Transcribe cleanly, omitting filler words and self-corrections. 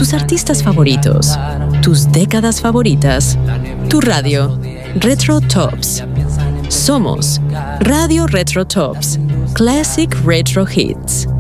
tus artistas favoritos, tus décadas favoritas, tu radio, Retro Tops. Somos Radio Retro Tops, Classic Retro Hits.